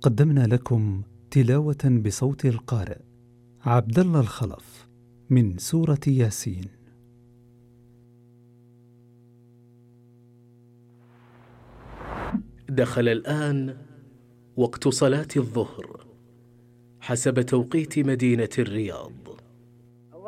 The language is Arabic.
قدمنا لكم تلاوة بصوت القارئ عبد الله الخلف من سورة ياسين. دخل الآن وقت صلاة الظهر حسب توقيت مدينة الرياض.